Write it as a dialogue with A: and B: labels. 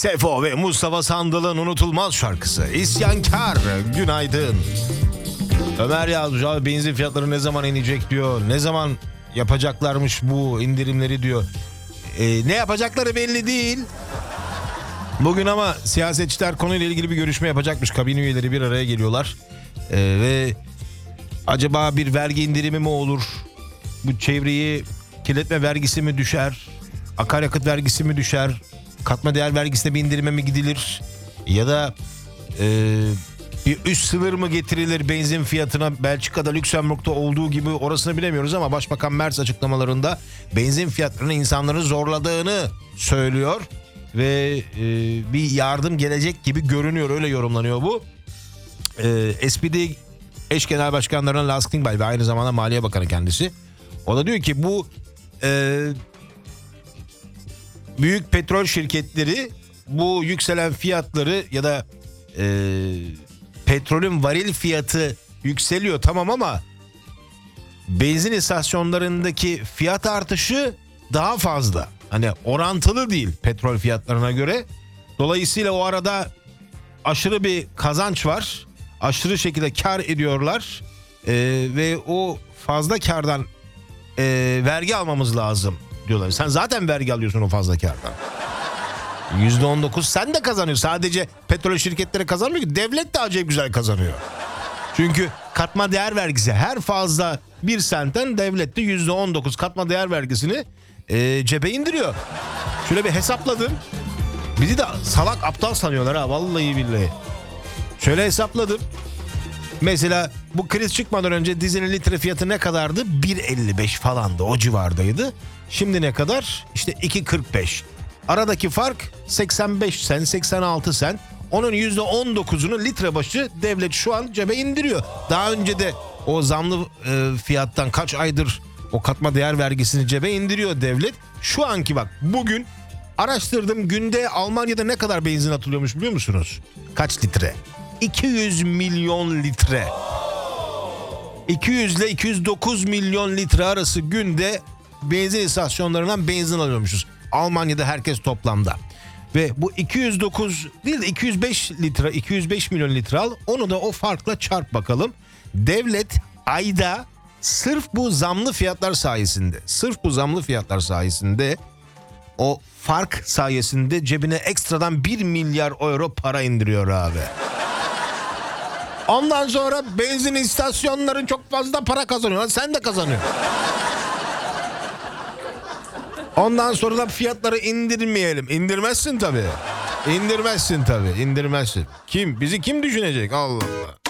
A: Sefo ve Mustafa Sandal'ın unutulmaz şarkısı İsyankar. Günaydın. Ömer yazmış abi, benzin fiyatları ne zaman inecek diyor. Ne zaman yapacaklarmış bu indirimleri diyor. Ne yapacakları belli değil. Bugün ama siyasetçiler konuyla ilgili bir görüşme yapacakmış. Kabine üyeleri bir araya geliyorlar. Ve acaba bir vergi indirimi mi olur? Bu çevreyi kirletme vergisi mi düşer? Akaryakıt vergisi mi düşer? Katma değer vergisine bir indirime mi gidilir? Ya da bir üst sınır mı getirilir benzin fiyatına? Belçika'da, Lüksemburg'da olduğu gibi, orasını bilemiyoruz ama Başbakan Merz açıklamalarında benzin fiyatlarının insanları zorladığını söylüyor. Ve bir yardım gelecek gibi görünüyor, öyle yorumlanıyor bu. SPD eş genel başkanlarından Lars Klingbeil ve aynı zamanda Maliye Bakanı kendisi. O da diyor ki bu büyük petrol şirketleri bu yükselen fiyatları ya da petrolün varil fiyatı yükseliyor tamam ama benzin istasyonlarındaki fiyat artışı daha fazla. Hani orantılı değil petrol fiyatlarına göre. Dolayısıyla o arada aşırı bir kazanç var. Aşırı şekilde kar ediyorlar. Ve o fazla kardan vergi almamız lazım diyorlar. Sen zaten vergi alıyorsun o fazla kardan. %19 sen de kazanıyorsun. Sadece petrol şirketleri kazanmıyor ki. Devlet de acayip güzel kazanıyor. Çünkü katma değer vergisi her fazla 1 sentten devlet de %19 katma değer vergisini cebe indiriyor. Şöyle bir hesapladım. Bizi de salak aptal sanıyorlar ha, vallahi billahi. Şöyle hesapladım. Mesela bu kriz çıkmadan önce dizelin litre fiyatı ne kadardı? 1.55 falandı, o civardaydı. Şimdi ne kadar? İşte 2.45. Aradaki fark 85 sen, 86 sen. Onun %19'unu litre başı devlet şu an cebe indiriyor. Daha önce de o zamlı fiyattan kaç aydır o katma değer vergisini cebe indiriyor devlet. Şu anki bak, bugün araştırdım, günde Almanya'da ne kadar benzin atılıyormuş biliyor musunuz? Kaç litre? 200 milyon litre. 200 ile 209 milyon litre arası günde benzin istasyonlarından benzin alıyormuşuz. Almanya'da herkes toplamda. Ve bu 209 değil de 205 litre, 205 milyon litre al. Onu da o farkla çarp bakalım. Devlet ayda sırf bu zamlı fiyatlar sayesinde o fark sayesinde cebine ekstradan 1 milyar euro para indiriyor abi. Ondan sonra benzin istasyonları çok fazla para kazanıyor. Sen de kazanıyorsun. Ondan sonra da fiyatları indirmeyelim. İndirmezsin tabii. İndirmezsin. Kim? Bizi kim düşünecek? Allah Allah.